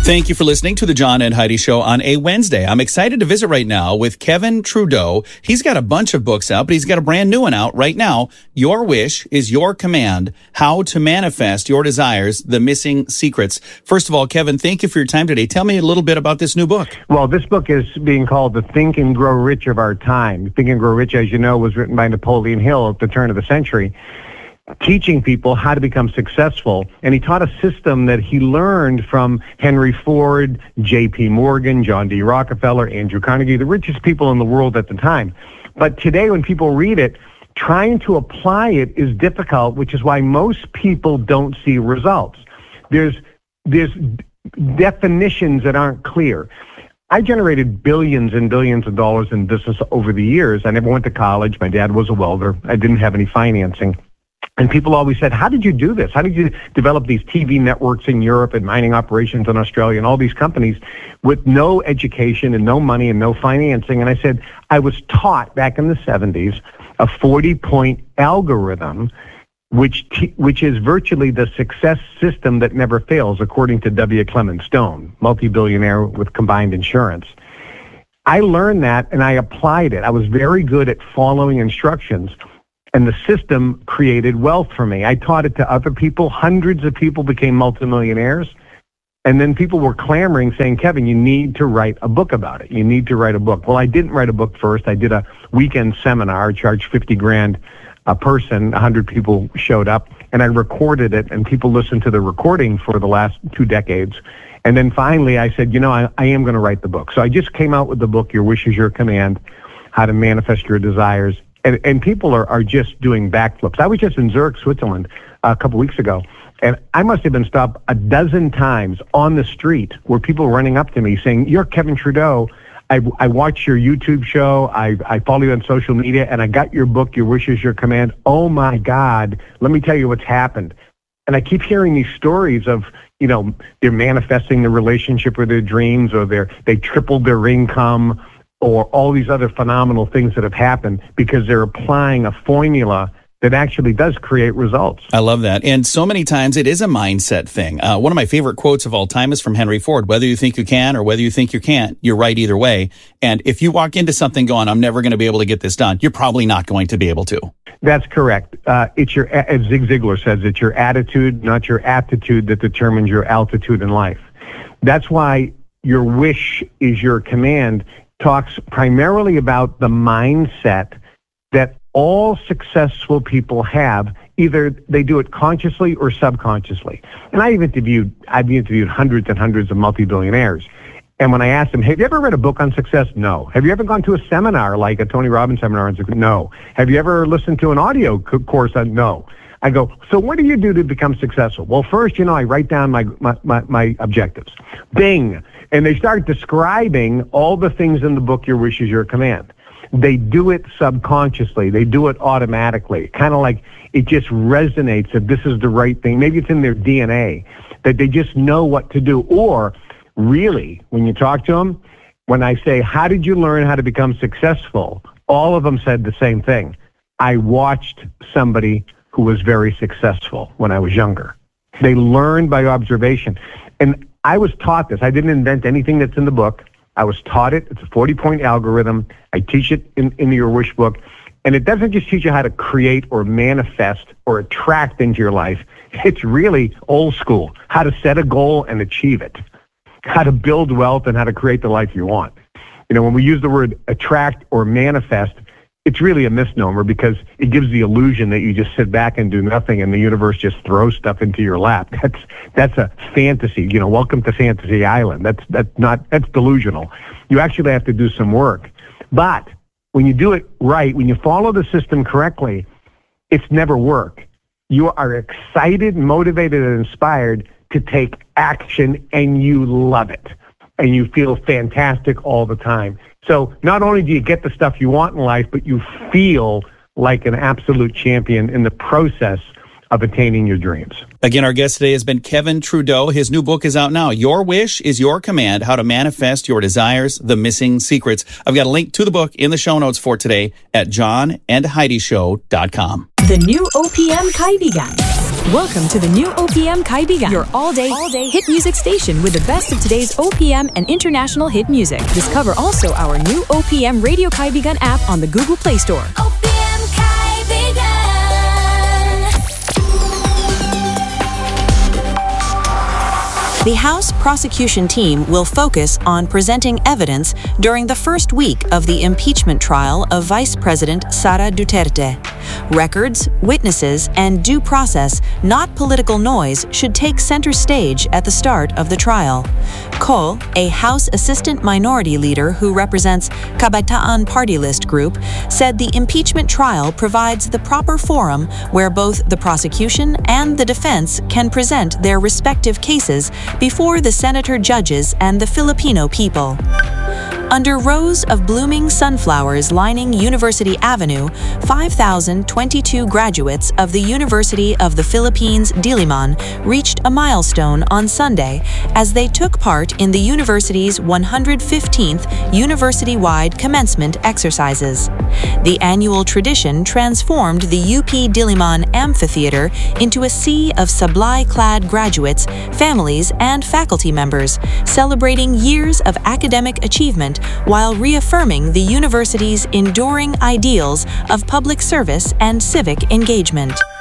Thank you for listening to the John and Heidi Show on a Wednesday. I'm excited to visit right now with Kevin Trudeau. He's got a bunch of books out, but he's got a brand new one out right now. Your Wish is Your Command, How to Manifest Your Desires, The Missing Secrets. First of all, Kevin, thank you for your time today. Tell me a little bit about this new book. Well, this book is being called The Think and Grow Rich of Our Time. Think and Grow Rich, as you know, was written by Napoleon Hill at the turn of the century, teaching people how to become successful. And he taught a system that he learned from Henry Ford, J.P. Morgan, John D. Rockefeller, Andrew Carnegie, the richest people in the world at the time. But today when people read it, trying to apply it is difficult, which is why most people don't see results. There's definitions that aren't clear. I generated billions and billions of dollars in business over the years. I never went to college. My dad was a welder. I didn't have any financing. And people always said, how did you do this? How did you develop these TV networks in Europe and mining operations in Australia and all these companies with no education and no money and no financing? And I said, I was taught back in the 70s a 40-point algorithm, which is virtually the success system that never fails, according to W. Clement Stone, multi-billionaire with combined insurance. I learned that and I applied it. I was very good at following instructions. And the system created wealth for me. I taught it to other people. Hundreds of people became multimillionaires. And then people were clamoring, saying, Kevin, you need to write a book about it. You need to write a book. Well, I didn't write a book first. I did a weekend seminar, charged $50,000 a person. 100 people showed up. And I recorded it, and people listened to the recording for the last 2 decades. And then finally I said, I am going to write the book. So I just came out with the book, Your Wish is Your Command, How to Manifest Your Desires. And people are just doing backflips. I was just in Zurich, Switzerland, a couple weeks ago, and I must have been stopped a dozen times on the street where people were running up to me saying, you're Kevin Trudeau. I watch your YouTube show. I follow you on social media, and I got your book, Your Wish is Your Command. Oh, my God. Let me tell you what's happened. And I keep hearing these stories of, they're manifesting the relationship or their dreams, or they tripled their income, or all these other phenomenal things that have happened because they're applying a formula that actually does create results. I love that. And so many times it is a mindset thing. One of my favorite quotes of all time is from Henry Ford. Whether you think you can or whether you think you can't, you're right either way. And if you walk into something going, I'm never going to be able to get this done, you're probably not going to be able to. That's correct. It's as Zig Ziglar says, it's your attitude, not your aptitude, that determines your altitude in life. That's why Your Wish is Your Command talks primarily about the mindset that all successful people have. Either they do it consciously or subconsciously. And I've interviewed hundreds and hundreds of multi-billionaires. And when I asked them, have you ever read a book on success? No. Have you ever gone to a seminar like a Tony Robbins seminar? No. Have you ever listened to an audio course on? No. I go, so what do you do to become successful? Well, first, I write down my objectives. Bing. And they start describing all the things in the book, Your Wish is Your Command. They do it subconsciously. They do it automatically. Kind of like it just resonates that this is the right thing. Maybe it's in their DNA, that they just know what to do. Or really, when you talk to them, when I say, how did you learn how to become successful? All of them said the same thing. I watched somebody who was very successful when I was younger. They learned by observation. And I was taught this. I didn't invent anything that's in the book. I was taught it. It's a 40-point algorithm. I teach it in the Your Wish book. And it doesn't just teach you how to create or manifest or attract into your life. It's really old school, how to set a goal and achieve it, how to build wealth and how to create the life you want. When we use the word attract or manifest, it's really a misnomer because it gives the illusion that you just sit back and do nothing and the universe just throws stuff into your lap. That's a fantasy. Welcome to Fantasy Island. That's delusional. You actually have to do some work. But when you do it right, when you follow the system correctly, it's never work. You are excited, motivated, and inspired to take action, and you love it. And you feel fantastic all the time. So not only do you get the stuff you want in life, but you feel like an absolute champion in the process of attaining your dreams. Again, our guest today has been Kevin Trudeau. His new book is out now. Your Wish is Your Command, How to Manifest Your Desires, The Missing Secrets. I've got a link to the book in the show notes for today at johnandheidishow.com. The new OPM Heidi Guide. Welcome to the new OPM Kaibigan, your all-day hit music station with the best of today's OPM and international hit music. Discover also our new OPM Radio Kaibigan app on the Google Play Store. OPM Kaibigan. The House prosecution team will focus on presenting evidence during the first week of the impeachment trial of Vice President Sara Duterte. Records, witnesses, and due process, not political noise, should take center stage at the start of the trial. Ko, a House Assistant Minority Leader who represents Kabataan Party List Group, said the impeachment trial provides the proper forum where both the prosecution and the defense can present their respective cases before the senator judges and the Filipino people. Under rows of blooming sunflowers lining University Avenue, 5,022 graduates of the University of the Philippines, Diliman, reached a milestone on Sunday as they took part in the university's 115th university-wide commencement exercises. The annual tradition transformed the UP Diliman Amphitheater into a sea of sablay-clad graduates, families, and faculty members, celebrating years of academic achievement while reaffirming the university's enduring ideals of public service and civic engagement.